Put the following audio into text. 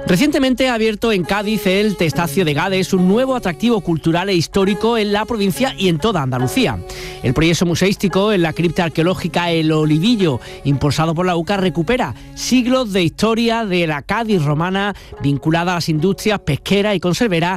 Recientemente ha abierto en Cádiz el Testacio de Gades, un nuevo atractivo cultural e histórico en la provincia y en toda Andalucía. El proyecto museístico en la cripta arqueológica El Olivillo, impulsado por la UCA, recupera siglos de historia de la Cádiz romana vinculada a las industrias pesquera y conservera